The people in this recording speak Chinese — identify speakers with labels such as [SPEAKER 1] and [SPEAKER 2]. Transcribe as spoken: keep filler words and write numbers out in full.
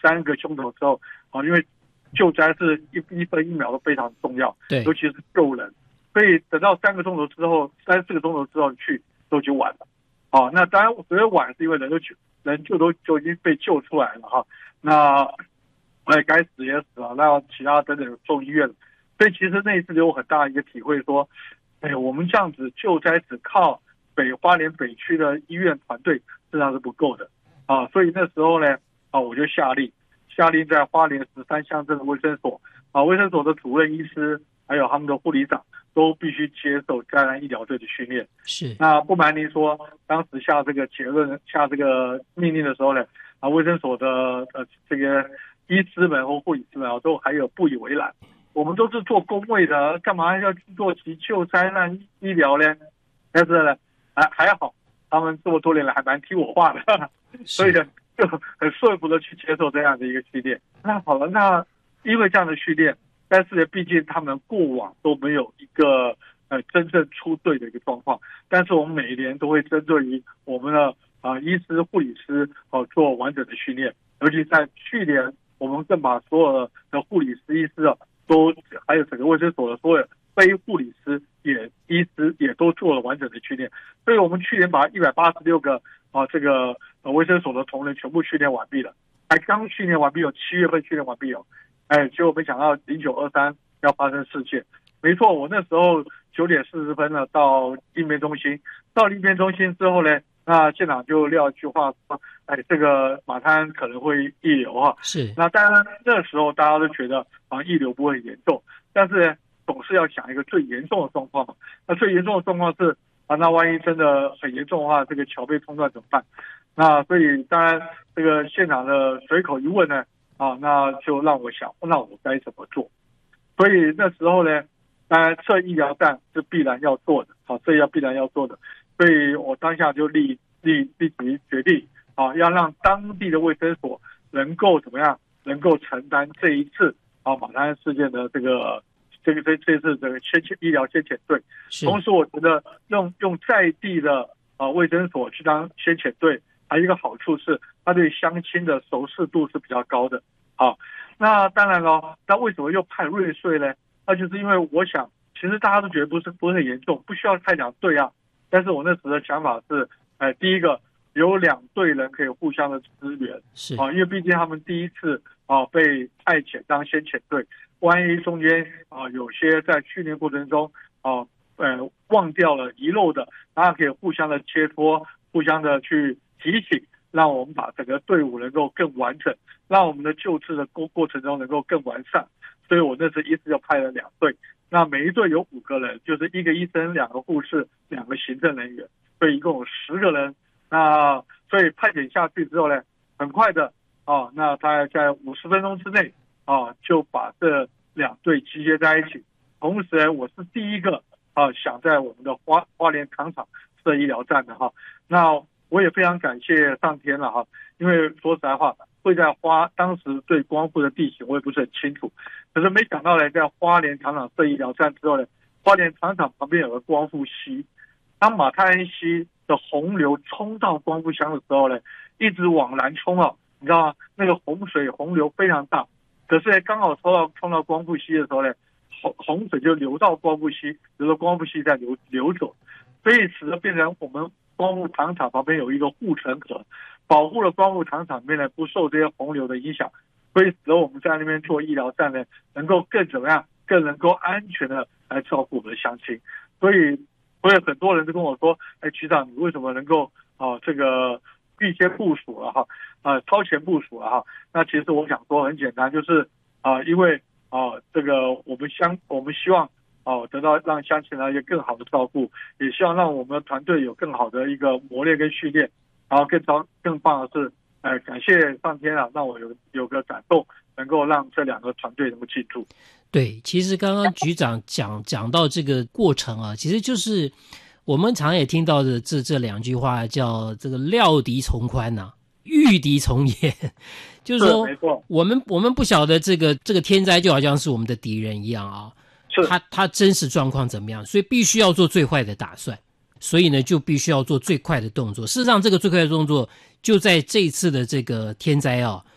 [SPEAKER 1] 三个钟头之后啊，因为救灾是一一分一秒都非常重要，
[SPEAKER 2] 对，
[SPEAKER 1] 尤其是救人，所以等到三个钟头之后，三四个钟头之后去都已经晚了。哦，那当然所谓晚是因为人都救人就都就已经被救出来了哈，那哎该死也死了，那其他等等送医院了。所以其实那一次有很大一个体会说，哎，我们这样子救灾只靠北花莲北区的医院团队实际上是不够的啊，所以那时候呢啊，我就下令下令在花莲十三乡镇的卫生所啊，卫生所的主任医师还有他们的护理长都必须接受灾难医疗队的训练。
[SPEAKER 2] 是，
[SPEAKER 1] 那不瞒您说，当时下这个结论、下这个命令的时候呢，啊，卫生所的呃这个医师们或护理师们啊，都还有不以为然。我们都是做公卫的，干嘛要去做急救灾难医疗呢？但是呢，还还好，他们这么多年来还蛮听我话的，所以呢，就很顺服的去接受这样的一个训练。那好了，那因为这样的训练。但是呢，毕竟他们过往都没有一个呃真正出队的一个状况，但是我们每一年都会针对于我们的啊、呃、医师、护理师哦、呃、做完整的训练，尤其在去年，我们更把所有的护理师、医师啊都还有整个卫生所的所有非护理师也医师也都做了完整的训练，所以我们去年把一百八十六个啊、呃、这个呃卫生所的同仁全部训练完毕了，才刚训练完毕有七月份训练完毕哦。哎，结果没想到零九二三要发生事件。没错，我那时候九点四十分呢到应变中心，到应变中心之后呢，那现场就撂一句话说，哎，这个马滩可能会溢流哈。
[SPEAKER 2] 是。
[SPEAKER 1] 那当然那时候大家都觉得啊溢流不会很严重，但是呢总是要想一个最严重的状况嘛。那最严重的状况是啊，那万一真的很严重的话，这个桥被冲断怎么办？那所以当然这个现场的随口一问呢。啊，那就让我想，那我该怎么做？所以那时候呢，当然设医疗站是必然要做的，好，这要必然要做的。所以我当下就立立立即决定，啊，要让当地的卫生所能够怎么样，能够承担这一次啊马滩事件的这个这个这这次这个先遣医疗先遣队。同时，我觉得用用在地的啊卫生所去当先遣队。还有一个好处是，它对乡亲的熟识度是比较高的。好，那当然了，那为什么又派瑞穗呢？那就是因为我想，其实大家都觉得不是不是很严重，不需要派两队啊。但是我那时的想法是，哎，第一个有两队人可以互相的支援，
[SPEAKER 2] 是
[SPEAKER 1] 啊，因为毕竟他们第一次啊被派遣当先遣队，万一中间啊有些在训练过程中啊呃忘掉了遗漏的，大家可以互相的切磋，互相的去。提醒，让我们把整个队伍能够更完整，让我们的救治的过过程中能够更完善。所以我那次一次就派了两队，那每一队有五个人，就是一个医生、两个护士、两个行政人员，所以一共有十个人。那所以派遣下去之后呢，很快的啊，那大概在五十分钟之内啊，就把这两队集结在一起。同时呢，我是第一个啊想在我们的花花莲糖厂设医疗站的哈，那。我也非常感谢上天了哈，因为说实在话，会在花当时对光复的地形我也不是很清楚，可是没想到呢，在花莲糖厂设医疗站之后呢，花莲糖厂旁边有个光复溪，当马太安溪的洪流冲到光复乡的时候呢，一直往南冲啊，你知道吗？那个洪水洪流非常大，可是呢，刚好冲到冲到光复溪的时候呢，洪洪水就流到光复溪，流到光复溪再流流走，所以使得变成我们。光复糖厂旁边有一个护城河，保护了光复糖厂里面呢不受这些洪流的影响，所以使得我们在那边做医疗站呢，能够更怎么样，更能够安全的来照顾我们的乡亲。所以，所以很多人都跟我说：“哎，局长，你为什么能够啊、呃、这个预先部署了哈，啊、呃、超前部署了哈？”那其实我想说很简单，就是啊、呃，因为啊、呃、这个我们乡我们希望。哦，得到让乡亲呢一个更好的照顾，也希望让我们的团队有更好的一个磨练跟训练，然后更糟更棒的是，呃，感谢上天啊，让我有有个感动，能够让这两个团队能够进驻。
[SPEAKER 2] 对，其实刚刚局长讲讲到这个过程啊，其实就是我们常也听到的这这两句话，叫这个料敌从宽呐、啊，御敌从严，就是说，我们我们不晓得这个这个天灾就好像是我们的敌人一样啊。他他真实状况怎么样，所以必须要做最坏的打算，所以呢就必须要做最快的动作。事实上这个最快的动作就在这一次的这个天灾啊，